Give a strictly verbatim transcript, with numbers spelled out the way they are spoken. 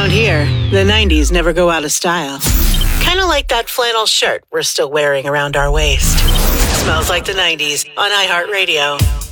Around here, the nineties never go out of style. Kind of like that flannel shirt we're still wearing around our waist. Smells like the nineties on iHeartRadio.